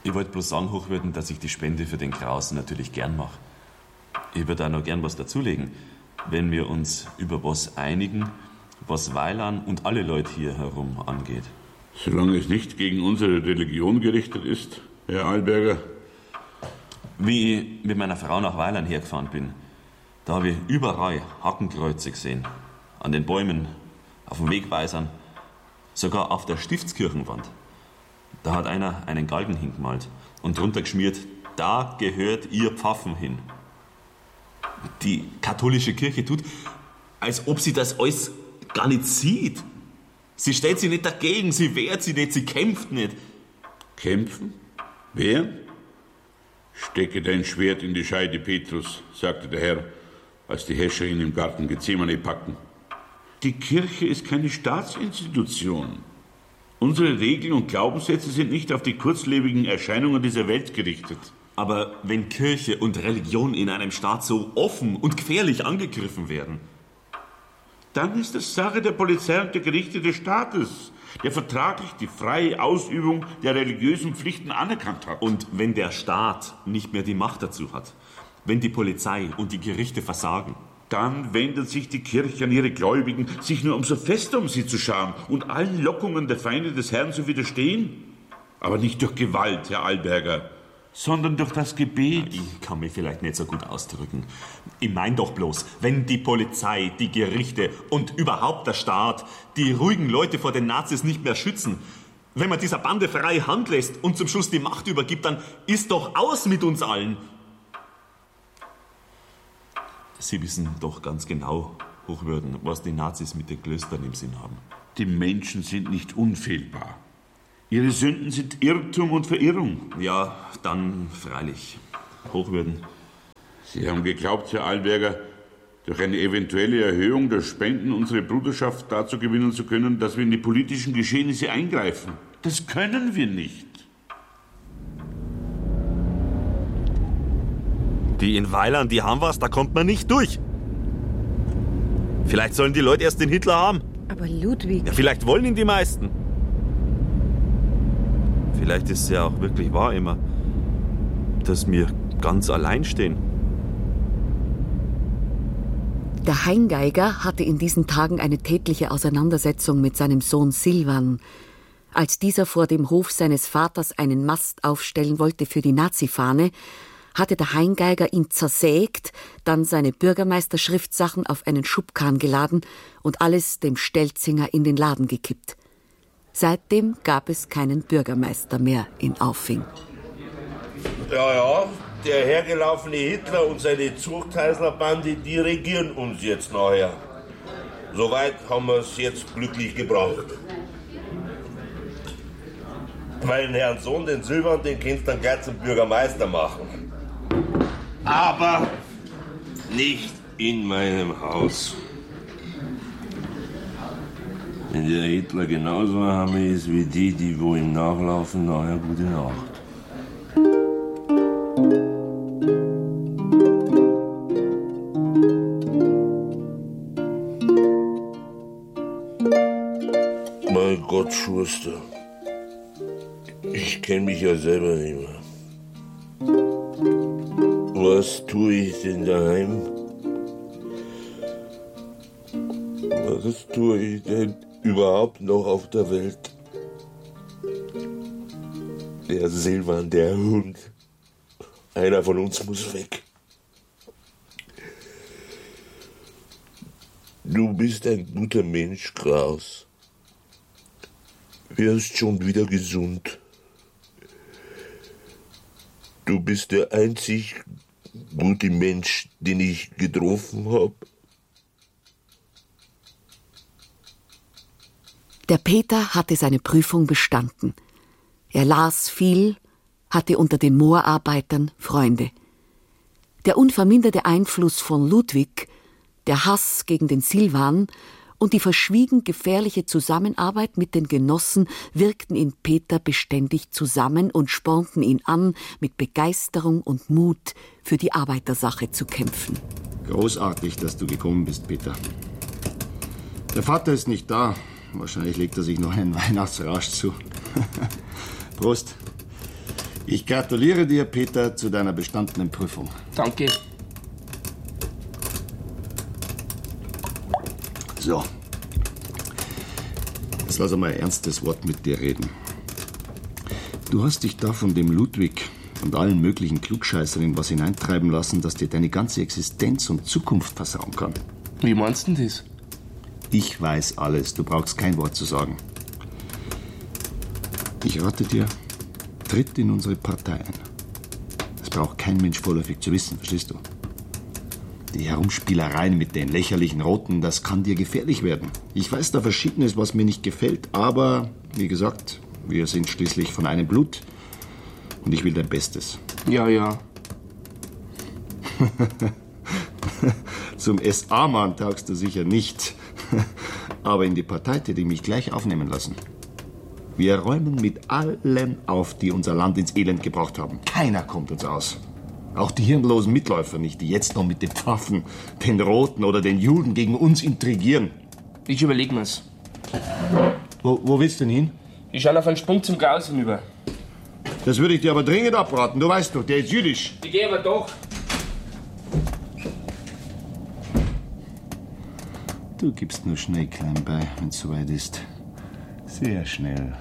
Ich wollte bloß sagen, Hochwürden, dass ich die Spende für den Krausen natürlich gern mache. Ich würde auch noch gern was dazulegen, wenn wir uns über was einigen, was Weiland und alle Leute hier herum angeht. Solange es nicht gegen unsere Religion gerichtet ist, Herr Alberger. Wie ich mit meiner Frau nach Weiland hergefahren bin, da habe ich überall Hakenkreuze gesehen. An den Bäumen, auf den Wegweisern, sogar auf der Stiftskirchenwand. Da hat einer einen Galgen hingemalt und drunter geschmiert, da gehört ihr Pfaffen hin. Die katholische Kirche tut, als ob sie das alles gar nicht sieht. Sie stellt sich nicht dagegen, sie wehrt sich nicht, sie kämpft nicht. Kämpfen? Wehren? Stecke dein Schwert in die Scheide, Petrus, sagte der Herr, als die Häscher ihn im Garten Gethsemane packten. Die Kirche ist keine Staatsinstitution. Unsere Regeln und Glaubenssätze sind nicht auf die kurzlebigen Erscheinungen dieser Welt gerichtet. Aber wenn Kirche und Religion in einem Staat so offen und gefährlich angegriffen werden, dann ist es Sache der Polizei und der Gerichte des Staates, der vertraglich die freie Ausübung der religiösen Pflichten anerkannt hat. Und wenn der Staat nicht mehr die Macht dazu hat, wenn die Polizei und die Gerichte versagen, dann wendet sich die Kirche an ihre Gläubigen, sich nur umso fester um sie zu scharen und allen Lockungen der Feinde des Herrn zu widerstehen. Aber nicht durch Gewalt, Herr Alberger, sondern durch das Gebet. Ich kann mich vielleicht nicht so gut ausdrücken. Ich mein doch bloß, wenn die Polizei, die Gerichte und überhaupt der Staat die ruhigen Leute vor den Nazis nicht mehr schützen, wenn man dieser Bande freie Hand lässt und zum Schluss die Macht übergibt, dann ist doch aus mit uns allen. Sie wissen doch ganz genau, Hochwürden, was die Nazis mit den Klöstern im Sinn haben. Die Menschen sind nicht unfehlbar. Ihre Sünden sind Irrtum und Verirrung. Ja, dann freilich. Hochwürden. Sie haben geglaubt, Herr Alberger, durch eine eventuelle Erhöhung der Spenden unsere Bruderschaft dazu gewinnen zu können, dass wir in die politischen Geschehnisse eingreifen. Das können wir nicht. Die in Weiland, die haben was, da kommt man nicht durch. Vielleicht sollen die Leute erst den Hitler haben. Aber Ludwig... Ja, vielleicht wollen ihn die meisten. Vielleicht ist es ja auch wirklich wahr immer, dass wir ganz allein stehen. Der Heingeiger hatte in diesen Tagen eine tätliche Auseinandersetzung mit seinem Sohn Silvan. Als dieser vor dem Hof seines Vaters einen Mast aufstellen wollte für die Nazifahne, hatte der Heingeiger ihn zersägt, dann seine Bürgermeisterschriftsachen auf einen Schubkarren geladen und alles dem Stelzinger in den Laden gekippt. Seitdem gab es keinen Bürgermeister mehr in Auffing. Ja, der hergelaufene Hitler und seine Zuchtheißlerbande, die regieren uns jetzt nachher. Soweit haben wir es jetzt glücklich gebraucht. Meinen Herrn Sohn, den Silvan, den kannst du dann gleich zum Bürgermeister machen. Aber nicht in meinem Haus. Wenn der Hitler genauso arm ist wie die wo ihm nachlaufen, nachher gute Nacht. Mein Gott, Schuster. Ich kenne mich ja selber nicht mehr. Was tue ich denn daheim? Was tue ich denn überhaupt noch auf der Welt? Der Silvan, der Hund. Einer von uns muss weg. Du bist ein guter Mensch, Kraus. Wirst schon wieder gesund. Du bist der einzig gute Mensch, den ich getroffen habe. Der Peter hatte seine Prüfung bestanden. Er las viel, hatte unter den Moorarbeitern Freunde. Der unverminderte Einfluss von Ludwig, der Hass gegen den Silvan und die verschwiegen gefährliche Zusammenarbeit mit den Genossen wirkten in Peter beständig zusammen und spornten ihn an, mit Begeisterung und Mut für die Arbeitersache zu kämpfen. Großartig, dass du gekommen bist, Peter. Der Vater ist nicht da. Wahrscheinlich legt er sich noch einen Weihnachtsrausch zu. Prost. Ich gratuliere dir, Peter, zu deiner bestandenen Prüfung. Danke. So. Jetzt lass einmal ein ernstes Wort mit dir reden. Du hast dich da von dem Ludwig und allen möglichen Klugscheißern in was hineintreiben lassen, dass dir deine ganze Existenz und Zukunft versauen kann. Wie meinst du denn das? Ich weiß alles, du brauchst kein Wort zu sagen. Ich rate dir, tritt in unsere Partei ein. Das braucht kein Mensch vorläufig zu wissen, verstehst du? Die Herumspielereien mit den lächerlichen Roten, das kann dir gefährlich werden. Ich weiß da Verschiedenes, was mir nicht gefällt, aber, wie gesagt, wir sind schließlich von einem Blut und ich will dein Bestes. Ja. Zum SA-Mann taugst du sicher nicht, aber in die Partei hätte ich mich gleich aufnehmen lassen. Wir räumen mit allen auf, die unser Land ins Elend gebracht haben. Keiner kommt uns aus. Auch die hirnlosen Mitläufer nicht, die jetzt noch mit den Pfaffen, den Roten oder den Juden gegen uns intrigieren. Ich überleg mir's. Wo willst du denn hin? Ich schau auf einen Sprung zum Klaus hinüber. Das würde ich dir aber dringend abraten. Du weißt doch, der ist jüdisch. Ich geh aber doch. Du gibst nur schnell klein bei, wenn's soweit ist. Sehr schnell.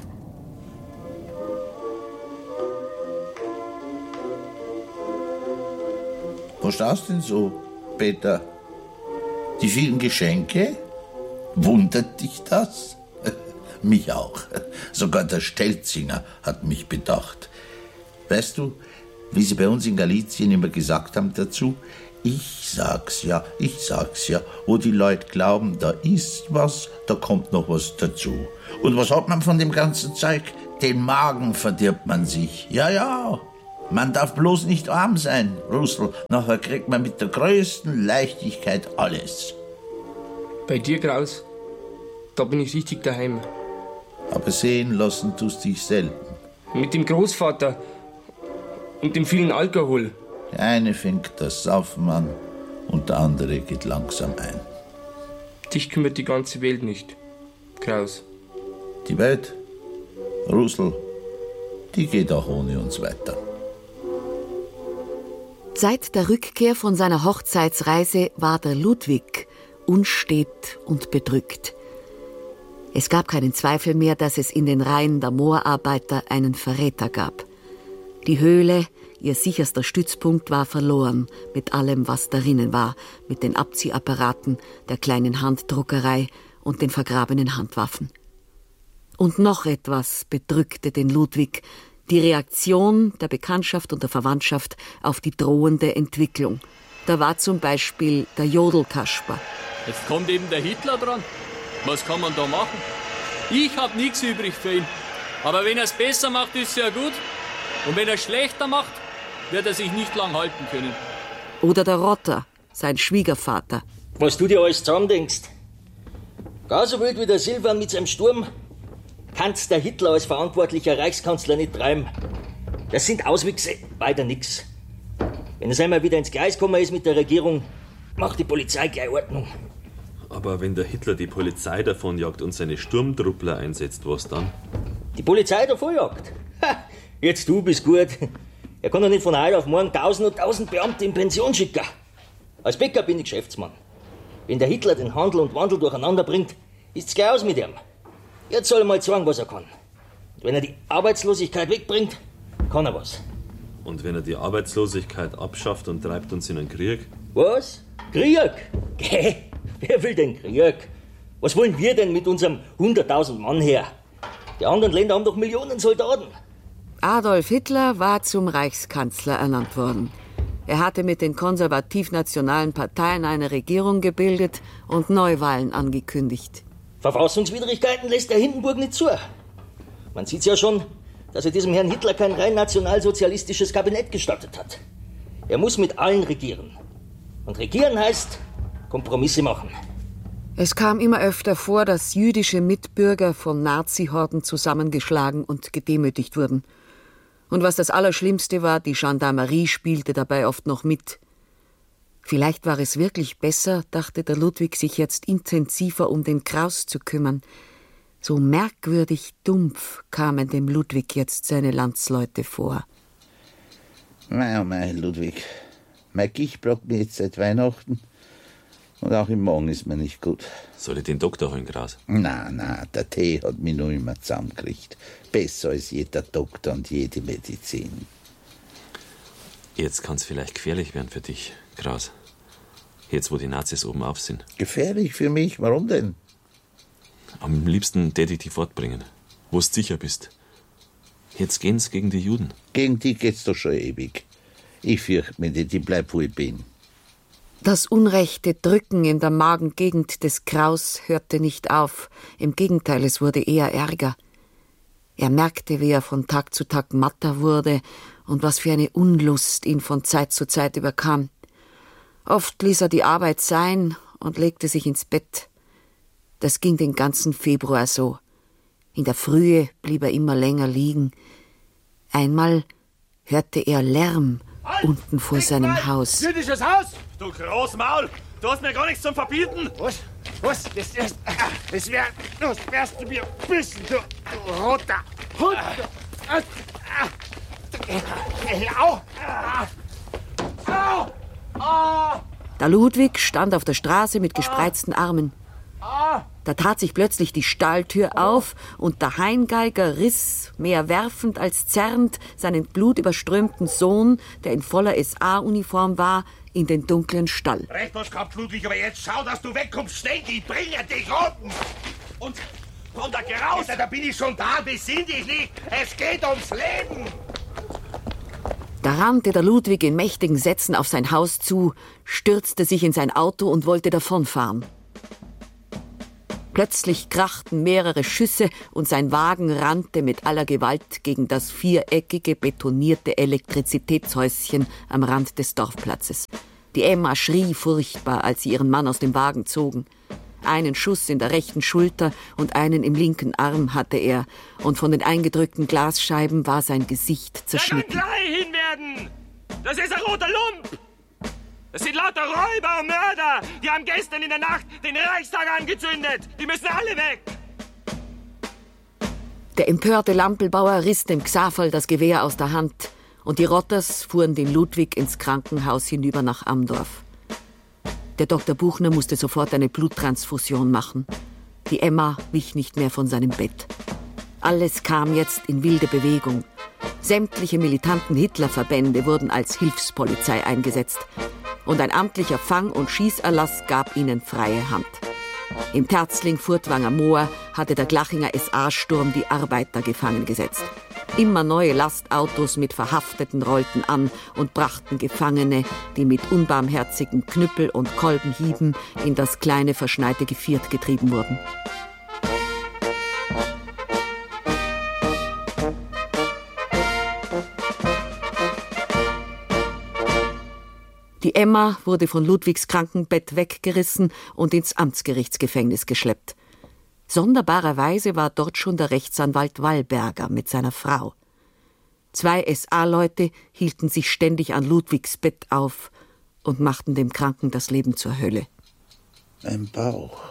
Wo schaust du denn so, Peter? Die vielen Geschenke? Wundert dich das? Mich auch. Sogar der Stelzinger hat mich bedacht. Weißt du, wie sie bei uns in Galizien immer gesagt haben dazu? Ich sag's ja. Wo die Leute glauben, da ist was, da kommt noch was dazu. Und was hat man von dem ganzen Zeug? Den Magen verdirbt man sich. Ja. Man darf bloß nicht arm sein, Russel. Nachher kriegt man mit der größten Leichtigkeit alles. Bei dir, Klaus, da bin ich richtig daheim. Aber sehen lassen tust dich selten. Mit dem Großvater und dem vielen Alkohol. Der eine fängt das Saufen an und der andere geht langsam ein. Dich kümmert die ganze Welt nicht, Klaus. Die Welt, Russel, die geht auch ohne uns weiter. Seit der Rückkehr von seiner Hochzeitsreise war der Ludwig unstet und bedrückt. Es gab keinen Zweifel mehr, dass es in den Reihen der Moorarbeiter einen Verräter gab. Die Höhle, ihr sicherster Stützpunkt, war verloren, mit allem, was darinnen war, mit den Abziehapparaten, der kleinen Handdruckerei und den vergrabenen Handwaffen. Und noch etwas bedrückte den Ludwig: die Reaktion der Bekanntschaft und der Verwandtschaft auf die drohende Entwicklung. Da war zum Beispiel der Jodelkasper. Jetzt kommt eben der Hitler dran. Was kann man da machen? Ich hab nichts übrig für ihn. Aber wenn er es besser macht, ist ja gut. Und wenn er es schlechter macht, wird er sich nicht lang halten können. Oder der Rotter, sein Schwiegervater. Was du dir alles zusammendenkst. Gar so wild wie der Silvan mit seinem Sturm kann's der Hitler als verantwortlicher Reichskanzler nicht treiben. Das sind Auswüchse, weiter nix. Wenn es einmal wieder ins Gleis gekommen ist mit der Regierung, macht die Polizei gleich Ordnung. Aber wenn der Hitler die Polizei davonjagt und seine Sturmtruppler einsetzt, was dann? Die Polizei davonjagt? Ha, jetzt du bist gut. Er kann doch nicht von heute auf morgen 1000 und 1000 Beamte in Pension schicken. Als Bäcker bin ich Geschäftsmann. Wenn der Hitler den Handel und Wandel durcheinander bringt, ist's gleich aus mit ihm. Jetzt soll er mal sagen, was er kann. Und wenn er die Arbeitslosigkeit wegbringt, kann er was. Und wenn er die Arbeitslosigkeit abschafft und treibt uns in einen Krieg? Was? Krieg? Geh, wer will denn Krieg? Was wollen wir denn mit unserem 100.000 Mann her? Die anderen Länder haben doch Millionen Soldaten. Adolf Hitler war zum Reichskanzler ernannt worden. Er hatte mit den konservativ-nationalen Parteien eine Regierung gebildet und Neuwahlen angekündigt. Verfassungswidrigkeiten lässt der Hindenburg nicht zu. Man sieht's ja schon, dass er diesem Herrn Hitler kein rein nationalsozialistisches Kabinett gestattet hat. Er muss mit allen regieren. Und regieren heißt Kompromisse machen. Es kam immer öfter vor, dass jüdische Mitbürger von Nazi-Horden zusammengeschlagen und gedemütigt wurden. Und was das Allerschlimmste war, die Gendarmerie spielte dabei oft noch mit. Vielleicht war es wirklich besser, dachte der Ludwig, sich jetzt intensiver um den Kraus zu kümmern. So merkwürdig dumpf kamen dem Ludwig jetzt seine Landsleute vor. Mei, oh mei, Ludwig. Mein Gicht plagt mich jetzt seit Weihnachten. Und auch im Magen ist mir nicht gut. Soll ich den Doktor holen, Gras? Na, der Tee hat mich noch immer zusammengekriegt. Besser als jeder Doktor und jede Medizin. Jetzt kann's vielleicht gefährlich werden für dich, Gras. Jetzt, wo die Nazis oben auf sind. Gefährlich für mich? Warum denn? Am liebsten tät ich dich fortbringen, wo du sicher bist. Jetzt gehen's gegen die Juden. Gegen die geht's doch schon ewig. Ich fürchte mich nicht, ich bleib, wo ich bin. Das unrechte Drücken in der Magengegend des Kraus hörte nicht auf. Im Gegenteil, es wurde eher ärger. Er merkte, wie er von Tag zu Tag matter wurde und was für eine Unlust ihn von Zeit zu Zeit überkam. Oft ließ er die Arbeit sein und legte sich ins Bett. Das ging den ganzen Februar so. In der Frühe blieb er immer länger liegen. Einmal hörte er Lärm unten vor seinem Haus. Jüdisches Haus? Du Großmaul, du hast mir gar nichts zum Verbieten. Was? Das wärst du mir bissen, du roter Hund. Der Ludwig stand auf der Straße mit gespreizten Armen. Da tat sich plötzlich die Stalltür auf und der Heingeiger riss, mehr werfend als zerrend, seinen blutüberströmten Sohn, der in voller SA-Uniform war, in den dunklen Stall. Recht was gehabt, Ludwig, aber jetzt schau, dass du wegkommst. Schnell, ich bringe dich unten. Und da geh raus. Da bin ich schon da, besinn dich nicht. Es geht ums Leben. Da rannte der Ludwig in mächtigen Sätzen auf sein Haus zu, stürzte sich in sein Auto und wollte davonfahren. Plötzlich krachten mehrere Schüsse und sein Wagen rannte mit aller Gewalt gegen das viereckige, betonierte Elektrizitätshäuschen am Rand des Dorfplatzes. Die Emma schrie furchtbar, als sie ihren Mann aus dem Wagen zogen. Einen Schuss in der rechten Schulter und einen im linken Arm hatte er, und von den eingedrückten Glasscheiben war sein Gesicht zerschnitten. Der kann gleich hinwerden! Das ist ein roter Lump! Das sind lauter Räuber und Mörder! Die haben gestern in der Nacht den Reichstag angezündet! Die müssen alle weg! Der empörte Lampelbauer riss dem Xaverl das Gewehr aus der Hand, und die Rotters fuhren den Ludwig ins Krankenhaus hinüber nach Amdorf. Der Dr. Buchner musste sofort eine Bluttransfusion machen. Die Emma wich nicht mehr von seinem Bett. Alles kam jetzt in wilde Bewegung. Sämtliche militanten Hitlerverbände wurden als Hilfspolizei eingesetzt. Und ein amtlicher Fang- und Schießerlass gab ihnen freie Hand. Im Terzling-Furtwanger Moor hatte der Glachinger SA-Sturm die Arbeiter gefangen gesetzt. Immer neue Lastautos mit Verhafteten rollten an und brachten Gefangene, die mit unbarmherzigen Knüppel- und Kolbenhieben in das kleine verschneite Geviert getrieben wurden. Die Emma wurde von Ludwigs Krankenbett weggerissen und ins Amtsgerichtsgefängnis geschleppt. Sonderbarerweise war dort schon der Rechtsanwalt Wallberger mit seiner Frau. 2 SA-Leute hielten sich ständig an Ludwigs Bett auf und machten dem Kranken das Leben zur Hölle. Mein Bauch.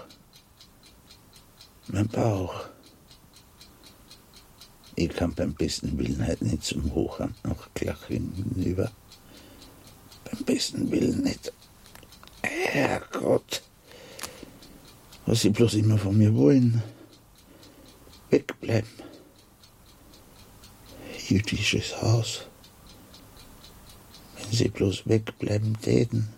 Ich kann beim besten Willen heute nicht zum Hochamt nach Glaching hinüber. Beim besten Willen nicht. Herrgott. Was sie bloß immer von mir wollen. Wegbleiben. Jüdisches Haus. Wenn sie bloß wegbleiben täten.